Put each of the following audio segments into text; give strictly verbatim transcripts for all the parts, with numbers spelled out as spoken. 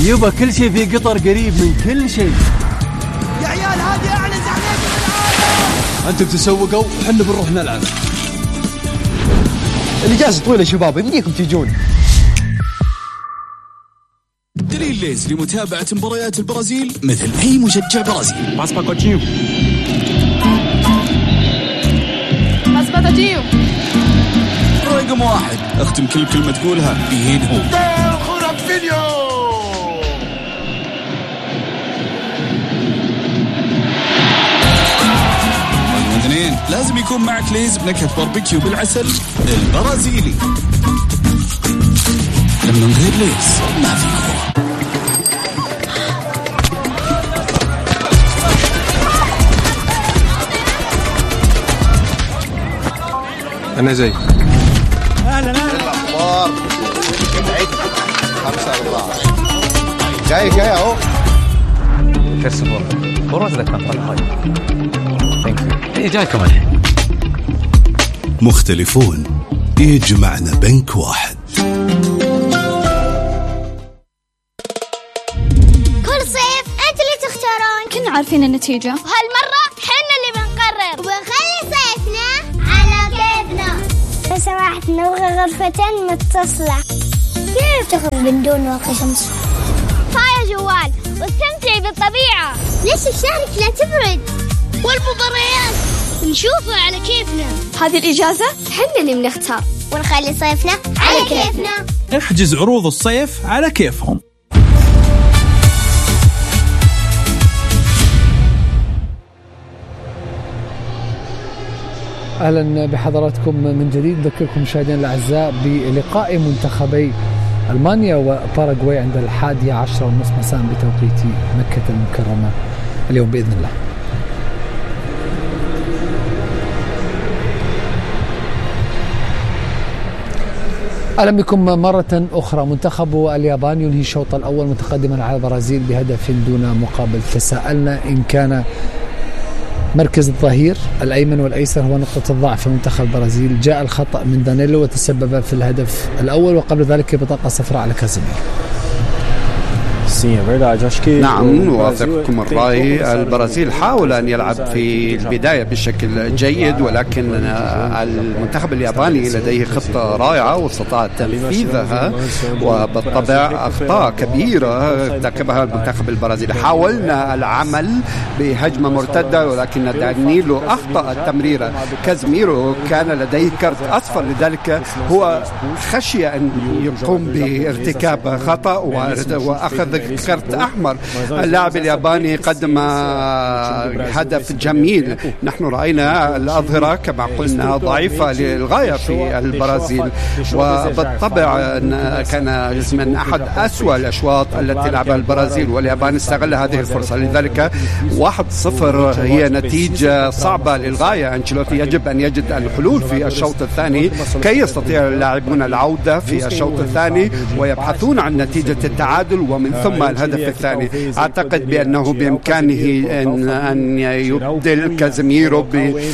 يبا كل شيء في قطر قريب من كل شيء. يا عيال هذه أعلى زحمة بالعالم. أنتم تسوقوا وحنا بنروح نلعب. الإجازة طويلة شباب، يمديكم تيجون. دليل ليز لمتابعة مباريات البرازيل مثل أي مشجع برازيلي. باس باكوتينيو باس باكوتينيو رقم واحد، اختم كل كلمة تقولها بين هو. رقم اثنين، لازم يكون معك ليز بنكهة باربيكيو بالعسل البرازيلي. لما من غير ليز ما في كورة. أنا زي أهلا أهلا. الأخبار عيد خمسة أربعة جاي جاي أهو. كرسبور بروز لك نطلع هاي. إيه جايكم الحين. مختلفون يجمعنا بنك واحد. كل صيف أنت اللي تختارون. كنا عارفين النتيجة، وهالمرة حنا اللي بنقرر وبنخلي صيفنا على كيفنا. لو سمحت نبغى غرفتين متصلة. كيف تخرج من دون واقي شمس؟ طاية جوال واستمتعي بالطبيعة. ليش الشارك لا تبرد؟ والمباريات نشوفها على كيفنا. هذه الإجازة حنا اللي بنختار ونخلي صيفنا على كيفنا. احجز عروض الصيف على كيفهم. أهلا بحضراتكم من جديد. ذكركم مشاهدينا الأعزاء بلقاء منتخبي ألمانيا وباراغواي عند الحادية عشرة ونصف مساء بتوقيت مكة المكرمة اليوم بإذن الله. أهلا بكم مرة أخرى. منتخب اليابان ينهي الشوط الأول متقدما على البرازيل بهدف دون مقابل. تساءلنا إن كان مركز الظهير الأيمن والأيسر هو نقطة الضعف في منتخب البرازيل. جاء الخطأ من دانيلو وتسبب في الهدف الأول، وقبل ذلك بطاقة صفراء على كازيميرو. نعم نوافقكم الرأي. البرازيل حاول أن يلعب في البداية بشكل جيد، ولكن المنتخب الياباني لديه خطة رائعة واستطاع تنفيذها، وبالطبع أخطاء كبيرة ارتكبها المنتخب البرازيلي. حاولنا العمل بهجمة مرتدة ولكن دانيلو أخطأ التمريرة. كازيميرو كان لديه كرت أصفر، لذلك هو خشي أن يقوم بارتكاب خطأ وأخذ كرت أحمر. اللاعب الياباني قدم هدف جميل. نحن رأينا الأظهرة كما قلنا ضعيفة للغاية في البرازيل، وبالطبع كان من أحد أسوأ الأشواط التي لعبها البرازيل، واليابان استغل هذه الفرصة. لذلك واحد صفر هي نتيجة صعبة للغاية. أنشيلوتي يجب أن يجد الحلول في الشوط الثاني كي يستطيع اللاعبون العودة في الشوط الثاني ويبحثون عن نتيجة التعادل ومن ثم الهدف الثاني. أعتقد بأنه بإمكانه أن, أن يبدل كازيميرو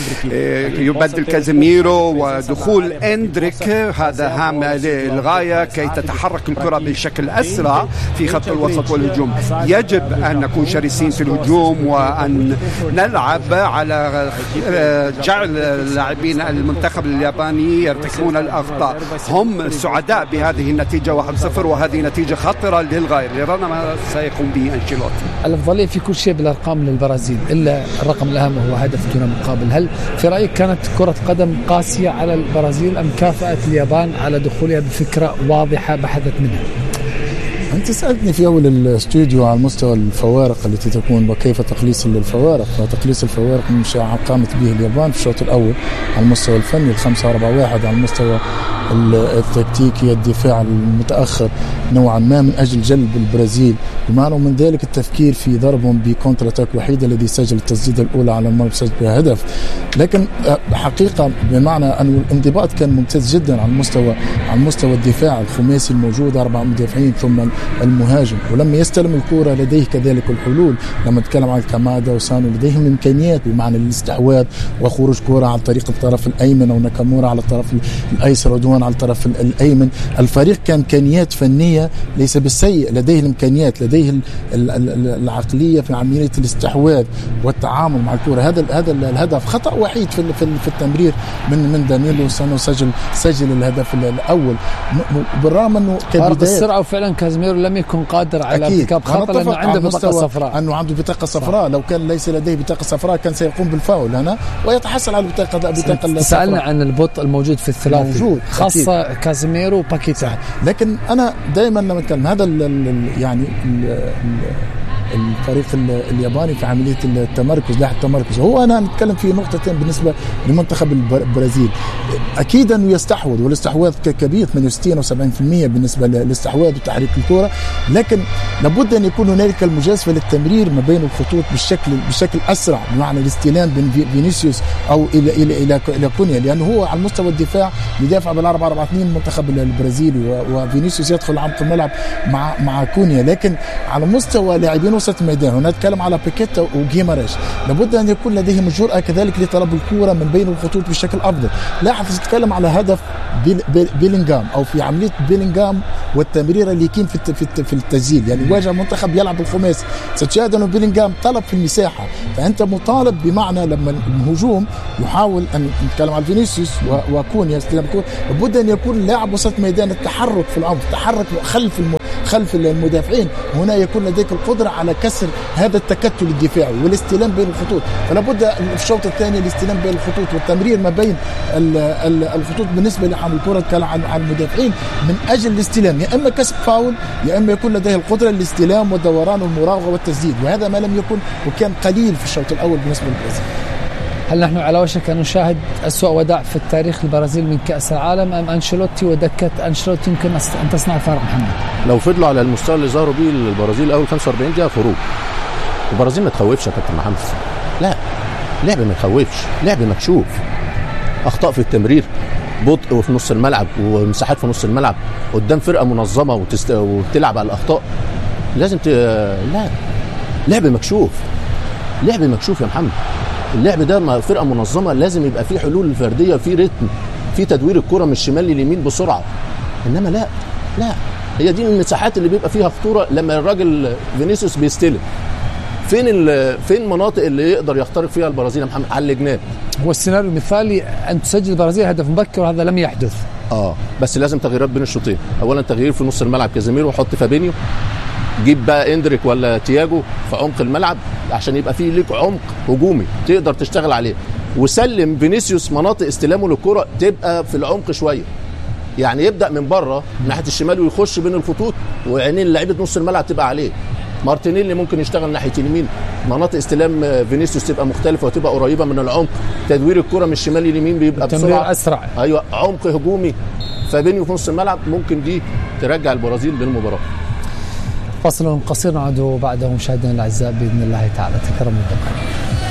يبدل كازيميرو ودخول إندريك. هذا هام للغاية كي تتحرك الكرة بشكل أسرع في خط الوسط والهجوم. يجب أن نكون شرسين في الهجوم وأن نلعب على جعل اللاعبين المنتخب الياباني يرتكبون الأخطاء. هم سعداء بهذه النتيجة واحد صفر، وهذه نتيجة خطرة للغاية. لرنا ما سيقوم به أنشيلوتي. الأفضلية في كل شيء بالأرقام للبرازيل، إلا الرقم الأهم هو هدف دون مقابل. هل في رأيك كانت كرة قدم قاسية على البرازيل أم كافأت اليابان على دخولها بفكرة واضحة بحثت منها؟ أنت سألتني في أول الاستوديو على مستوى الفوارق التي تكون وكيف تقليص الفوارق. فتقليص الفوارق من شيء قامت به اليابان في الشوط الأول على المستوى الفني الخمسة أربعة واحد، على المستوى التكتيكي الدفاع المتأخر نوعا ما من أجل جلب البرازيل، بمعنى من ذلك التفكير في ضربهم بكونتر اتاك الوحيدة الذي سجل التسديدة الأولى على المرمى بسجل بها هدف. لكن حقيقة بمعنى أن الانضباط كان ممتاز جدا على المستوى على المستوى الدفاع الخماسي الموجود، أربع مدافعين ثم المهاجم، ولما يستلم الكرة لديه كذلك الحلول. لما نتكلم عن كامادا وسانو لديهم الإمكانيات بمعنى الاستحواذ وخروج كرة على طريق الطرف الأيمن أو ناكامورا على الطرف الأيسر ودوان على الطرف الأيمن. الفريق كإمكانيات فنية ليس بالسيء، لديه الإمكانيات، لديه العقلية في عملية الاستحواذ والتعامل مع الكرة. هذا هذا الهدف خطأ وحيد في في التمرير من من دانييلو سانو، سجل سجل الهدف الأول بالرغم أنه كبداية السرعة، وفعلا كازيميرو لم يكن قادر على ارتكاب خطأ لأنه عنده بطاقة صفراء. أنه عنده بطاقة صفراء، لو كان ليس لديه بطاقة صفراء كان سيقوم بالفاول هنا ويتحصل على بطاقة بطاقة. سألنا عن البطء الموجود في الثلاثي موجود خاصة أكيد. كازيميرو وباكيتا. لكن أنا دائما لما أتكلم هذا ال ال يعني ال الفريق الياباني في عملية التمركز، لاحق التمركز. هو أنا نتكلم في نقطتين بالنسبة لمنتخب البرازيل. أكيد أنه يستحوذ، والاستحواذ كبير ثمانية وستين أو سبعين بالمئة بالنسبة للاستحواذ وتحريك الكرة، لكن لابد أن يكون هنالك المجازفة للتمرير ما بين الخطوط بالشكل بشكل أسرع، بمعنى الاستلام بين فينيسيوس أو إلى إلى إلى إلى كونيا، لأنه هو على مستوى الدفاع يدافع بالأربعة أربعة اثنين المنتخب البرازيلي، وفينيسيوس يدخل عمق الملعب مع مع كونيا. لكن على مستوى لاعبين وسط الميدان هنا نتكلم على بيكيتا وجيماريش، لابد أن يكون لديهم الجرأة كذلك لطلب الكرة من بين الخطوط بشكل أفضل. لاحظ تتكلم على هدف بيلينغهام أو في عملية بيلينغهام والتمريرة اللي كان في في التسجيل، يعني واجه منتخب يلعب الخماسي، ستشاهد أنه بيلينغهام طلب في المساحة، فأنت مطالب بمعنى لما الهجوم يحاول أن نتكلم على فينيسيوس وكونيا يستلم الكرة، لابد أن يكون لاعب وسط ميدان التحرك في العمق، التحرك خلف الم... خلف المدافعين، هنا يكون لديك القدرة على كسر هذا التكتل الدفاعي والاستلام بين الخطوط. فلا بد في الشوط الثاني الاستلام بين الخطوط والتمرير ما بين الخطوط بالنسبة لحامل الكرة عن عن المدافعين من أجل الاستلام، يا إما كسب فاول يا إما يكون لديه القدرة للاستلام والدوران والمراوغة والتسديد، وهذا ما لم يكن وكان قليل في الشوط الأول بالنسبة للبرازيل. هل نحن على وشك أن نشاهد أسوأ وداع في التاريخ البرازيل من كأس العالم أم أنشيلوتي ودكة أنشيلوتي يمكن أن تصنع الفارق؟ محمد، لو فضلوا على المستوى اللي ظهروا بيه البرازيل أول خمسة وأربعين دقيقة خروج. البرازيل ما تخوفش يا كابتن محمد، لا لعب ما يخوفش، لعب مكشوف، أخطاء في التمرير، بطء في نص الملعب ومساحات في نص الملعب قدام فرقة منظمة وتست... وبتلعب على الأخطاء. لازم ت... لا لعب مكشوف، لعب مكشوف يا محمد. اللعب ده فرقه منظمه لازم يبقى فيه حلول فرديه، فيه رتم، فيه تدوير الكره من الشمال لليمين بسرعه. انما لا لا هي دي المساحات اللي بيبقى فيها خطوره لما الراجل فينيسيوس بيستلم. فين فين المناطق اللي يقدر يخترق فيها البرازيل يا محمد؟ على الجناب. هو السيناريو المثالي ان تسجل البرازيل هدف مبكر وهذا لم يحدث. اه بس لازم تغييرات بين الشوطين. اولا تغيير في نص الملعب كازيميرو وحط فابينيو، جيب بقى اندريك ولا تياجو في عمق الملعب عشان يبقى فيه ليك عمق هجومي تقدر تشتغل عليه، وسلم فينيسيوس مناطق استلامه للكرة تبقى في العمق شويه، يعني يبدا من بره ناحيه الشمال ويخش بين الخطوط وعينين لعيبه نص الملعب تبقى عليه. مارتينيلي ممكن يشتغل ناحيه اليمين، مناطق استلام فينيسيوس تبقى مختلفه وتبقى قريبه من العمق، تدوير الكرة من الشمال لليمين بيبقى بسرعه اسرع، ايوه عمق هجومي. فابينيو في نص الملعب ممكن دي ترجع البرازيل للمباراه. فصل قصير نعود بعده مشاهدينا الاعزاء باذن الله تعالى. تكرموا.